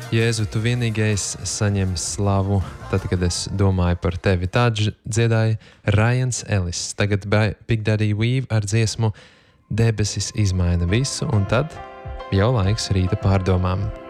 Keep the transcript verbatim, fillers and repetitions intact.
Jēzu, tu vienīgais saņem slavu, tad, kad es domāju par tevi. Tā dziedāja Ryans Ellis. Tagad Big Daddy Weave ar dziesmu Debesis izmaina visu, un tad jau laiks rīta pārdomām.